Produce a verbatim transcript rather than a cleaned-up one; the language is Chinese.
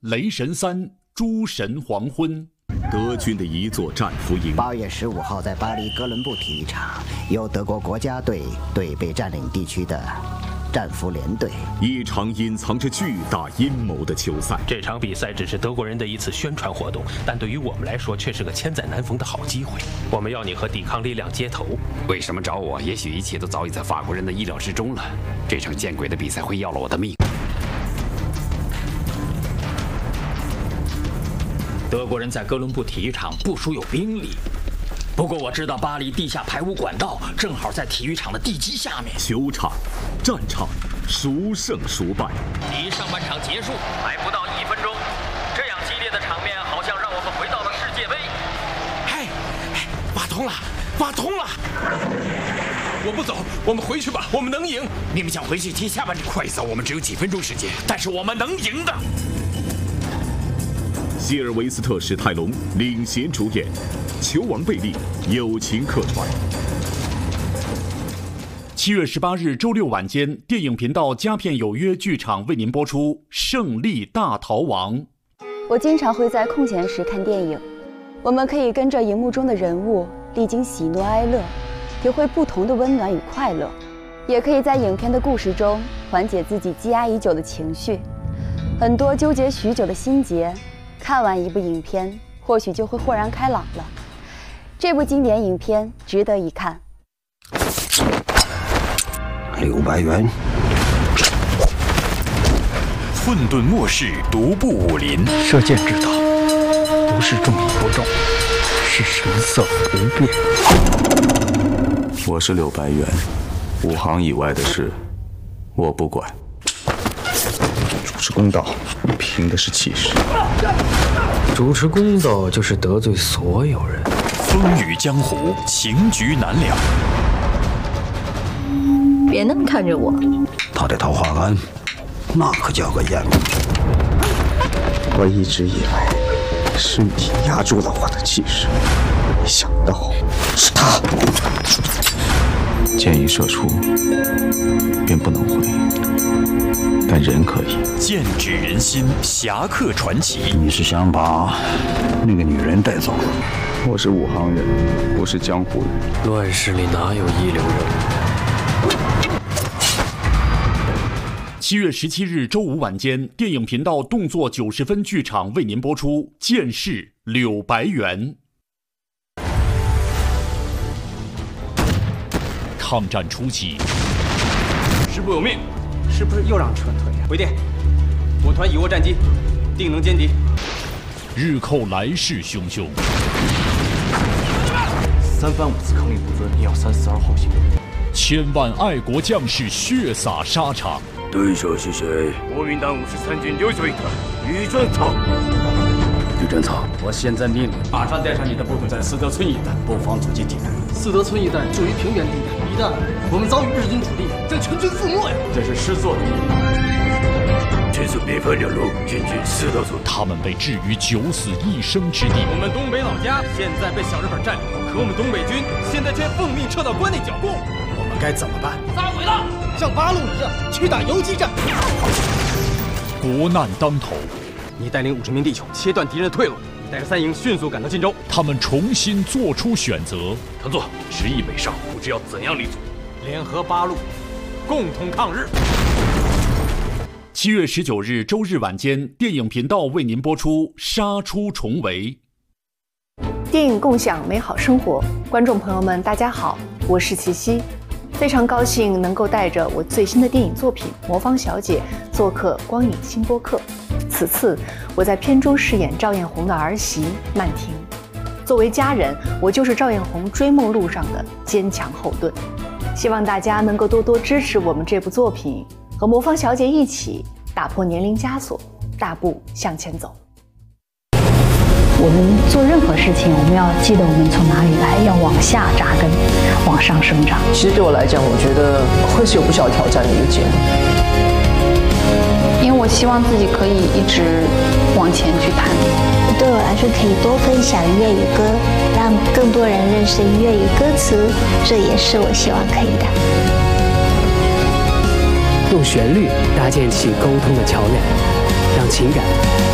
雷神三：诸神黄昏。 德军的一座战俘营。 八月十五号，在巴黎哥伦布体育场，由德国国家队对被占领地区的战俘连队。 一场隐藏着巨大阴谋的球赛。 这场比赛只是德国人的一次宣传活动，但对于我们来说却是个千载难逢的好机会。我们要你和抵抗力量接头。 为什么找我？也许一切都早已在法国人的意料之中了。这场见鬼的比赛会要了我的命。 德国人在哥伦布体育场部署有兵力，不过我知道巴黎地下排污管道正好在体育场的地基下面。 球场、战场，孰胜孰败？ 离上半场结束还不到一分钟，这样激烈的场面好像让我们回到了世界杯。 哎，挖通了，挖通了！我不走，我们回去吧，我们能赢。 你们想回去踢下半场？快走，我们只有几分钟时间，但是我们能赢的。 希尔维斯特·史泰龙领衔主演，球王贝利友情客串。 七月十八日周六晚间，电影频道佳片有约剧场为您播出《胜利大逃亡》。 我经常会在空闲时看电影，我们可以跟着荧幕中的人物历经喜怒哀乐，体会不同的温暖与快乐，也可以在影片的故事中缓解自己积压已久的情绪。很多纠结许久的心结，看完一部影片，或许就会豁然开朗了。这部经典影片值得一看。 六百元。 混沌末世，独步武林。 射箭之道，不是重与不重，是神色不变。 我是六百元，五行以外的事，我不管。 主持公道，凭的是气势。 主持公道就是得罪所有人。 风雨江湖，情局难了。 别那么看着我。 他的桃花庵，那可叫个艳名。 我一直以为是你压住了我的气势，没想到是他。 箭一射出，便不能回，但人可以。 剑指人心，侠客传奇。 你是想把那个女人带走？ 我是武行人，不是江湖人。 乱世里哪有一流人？ 七月十七日周五晚间，电影频道动作九十分剧场为您播出《剑士柳白猿》。抗战初期， 师部有命，是不是又让撤退呀？回电，我团已握战机，定能歼敌。 日寇来势汹汹， 三番五次抗令不遵，也要三思而后行。 千万爱国将士血洒沙场。 对手是谁？ 国民党五十三军刘水团吕正草。 吕正草， 我现在命令马上带上你的部队，在四德村一带布防阻击地带。四德村一带处于平原地带，一旦我们遭遇日军主力，将全军覆没呀！这是师座的命令。 全速边防两路进军四德村。 他们被置于九死一生之地。 我们东北老家现在被小日本占领，可我们东北军现在却奉命撤到关内剿共。我们该怎么办？撒回了，像八路一样去打游击战。 国难当头， 你带领五十名弟兄切断敌人的退路，你带着三营迅速赶到晋州。 他们重新做出选择。 团座执意北上，不知要怎样立足，联合八路，共同抗日。 七月十九日周日晚间，电影频道为您播出《杀出重围》。 电影共享美好生活，观众朋友们，大家好，我是齐溪，非常高兴能够带着我最新的电影作品《魔方小姐》做客光影新播客。此次我在片中饰演赵艳红的儿媳曼婷，作为家人，我就是赵艳红追梦路上的坚强后盾。希望大家能够多多支持我们这部作品，和魔方小姐一起打破年龄枷锁，大步向前走。 我们做任何事情，我们要记得我们从哪里来，要往下扎根，往上生长。 其实对我来讲，我觉得会是有不小挑战的一个节目， 因为我希望自己可以一直往前去探。 对我来说，可以多分享粤语歌，让更多人认识粤语歌词，这也是我希望可以的。 用旋律搭建起沟通的桥梁，让情感